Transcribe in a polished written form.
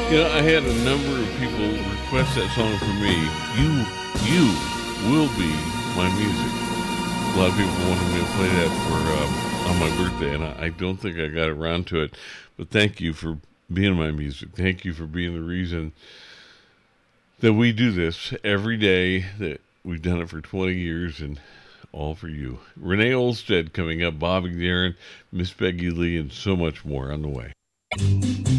I had a number of people request that song for me. You will be my music. A lot of people wanted me to play that for on my birthday, and I don't think I got around to it. But thank you for being my music. Thank you for being the reason that we do this every day. That we've done it for 20 years, and all for you. Renee Olstead coming up, Bobby Darin, Miss Peggy Lee, and so much more on the way.